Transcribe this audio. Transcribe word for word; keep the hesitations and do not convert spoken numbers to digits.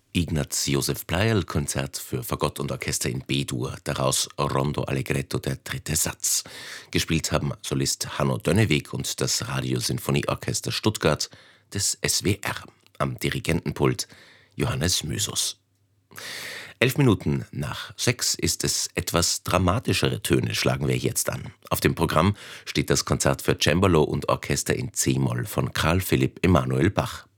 Ignaz Josef Pleyel Konzert für Fagott und Orchester in B-Dur, daraus Rondo Allegretto, der dritte Satz. Gespielt haben Solist Hanno Dönnewig und das Radiosinfonieorchester Stuttgart des S W R. Am Dirigentenpult Johannes Mösus. Elf Minuten nach sechs ist es. Etwas dramatischere Töne schlagen wir jetzt an. Auf dem Programm steht das Konzert für Cembalo und Orchester in C-Moll von Carl Philipp Emanuel Bach.